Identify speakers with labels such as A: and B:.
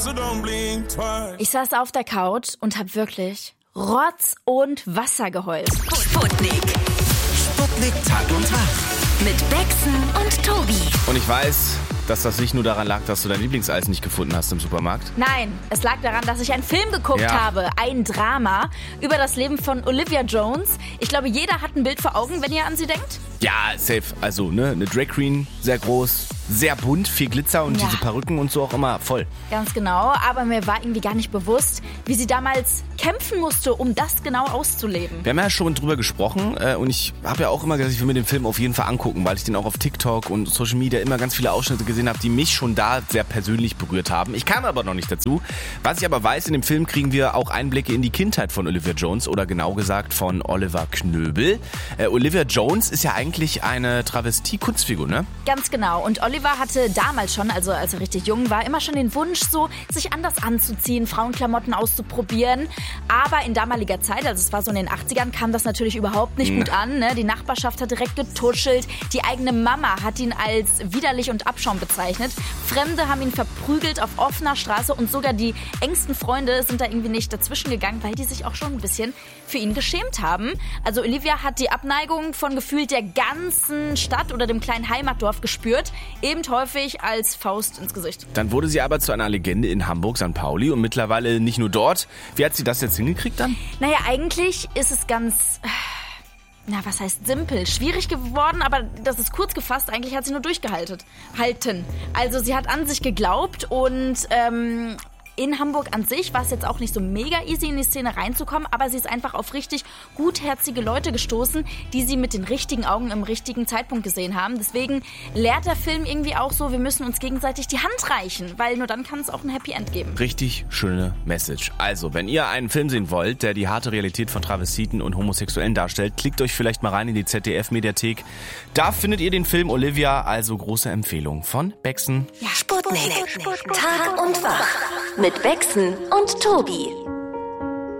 A: Ich saß auf der Couch und hab wirklich Rotz und Wasser geheult.
B: Sputnik.
C: Sputnik Tag und Tag.
B: Mit Bexen und Tobi.
D: Und ich weiß, dass das nicht nur daran lag, dass du dein Lieblingseis nicht gefunden hast im Supermarkt.
A: Nein, es lag daran, dass ich einen Film geguckt habe. Ein Drama über das Leben von Olivia Jones. Ich glaube, jeder hat ein Bild vor Augen, wenn ihr an sie denkt.
D: Ja, safe. Also, eine Drag Queen, sehr groß, sehr bunt, viel Glitzer und diese Perücken und so auch immer voll.
A: Ganz genau, aber mir war irgendwie gar nicht bewusst, wie sie damals kämpfen musste, um das genau auszuleben.
D: Wir haben ja schon drüber gesprochen und ich habe ja auch immer gesagt, ich will mir den Film auf jeden Fall angucken, weil ich den auch auf TikTok und Social Media immer ganz viele Ausschnitte gesehen habe, die mich schon da sehr persönlich berührt haben. Ich kam aber noch nicht dazu. Was ich aber weiß, in dem Film kriegen wir auch Einblicke in die Kindheit von Olivia Jones oder genau gesagt von Oliver Knöbel. Olivia Jones ist ja eigentlich eine Travestie-Kunstfigur, ne?
A: Ganz genau. Und Oliver hatte damals schon, also als er richtig jung war, immer schon den Wunsch, so sich anders anzuziehen, Frauenklamotten auszuprobieren. Aber in damaliger Zeit, also es war so in den 80ern, kam das natürlich überhaupt nicht gut an. Ne? Die Nachbarschaft hat direkt getuschelt. Die eigene Mama hat ihn als widerlich und Abschaum bezeichnet. Fremde haben ihn verprügelt auf offener Straße und sogar die engsten Freunde sind da irgendwie nicht dazwischen gegangen, weil die sich auch schon ein bisschen für ihn geschämt haben. Also Olivia hat die Abneigung von gefühlt der ganzen Stadt oder dem kleinen Heimatdorf gespürt, eben häufig als Faust ins Gesicht.
D: Dann wurde sie aber zu einer Legende in Hamburg, St. Pauli und mittlerweile nicht nur dort. Wie hat sie das jetzt hingekriegt dann?
A: Naja, eigentlich ist es ganz... was heißt simpel? Schwierig geworden, aber das ist kurz gefasst. Eigentlich hat sie nur durchgehalten. Also sie hat an sich geglaubt und in Hamburg an sich war es jetzt auch nicht so mega easy, in die Szene reinzukommen, aber sie ist einfach auf richtig gutherzige Leute gestoßen, die sie mit den richtigen Augen im richtigen Zeitpunkt gesehen haben. Deswegen lehrt der Film irgendwie auch so, wir müssen uns gegenseitig die Hand reichen, weil nur dann kann es auch ein Happy End geben.
D: Richtig schöne Message. Also, wenn ihr einen Film sehen wollt, der die harte Realität von Travestiten und Homosexuellen darstellt, klickt euch vielleicht mal rein in die ZDF-Mediathek. Da findet ihr den Film Olivia, also große Empfehlung von Bexen.
B: Ja, Sputnik. Tag und Wach. Mit Bexen und Tobi.